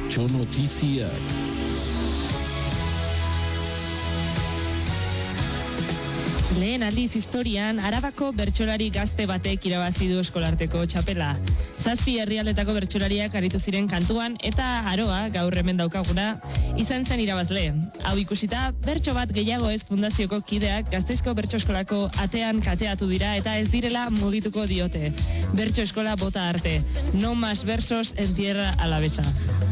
Bertso notiziak. Lehen aldiz historian, Arabako bertsolari gazte batek irabazi du eskolarteko txapela. 7 herrialdetako bertsolariak aritu ziren kantuan eta Aroa, gaur hemen daukaguna, izan zen irabazle. Hau ikusita, Bertso bat gehiago ez fundazioko kideak Gasteizko bertso eskolako atean kateatu dira eta ez direla mugituko diote. Bertso eskola bota arte. No más versos en tierra alavesa.